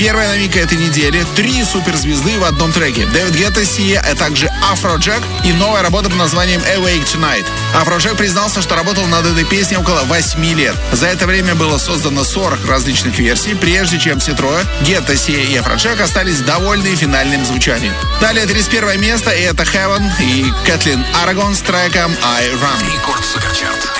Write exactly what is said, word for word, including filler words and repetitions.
Первая новинка этой недели. Три суперзвезды в одном треке. Дэвид Гетта, Сия, а также Afrojack и новая работа под названием Awake Tonight. Afrojack признался, что работал над этой песней около восьми лет. За это время было создано сорок различных версий, прежде чем все трое, Гетта, Сия и Afrojack, остались довольны финальным звучанием. Далее тридцать первое место, и это Heaven и Кэтлин Арагон с треком I Run. Рекорд Суперчарт.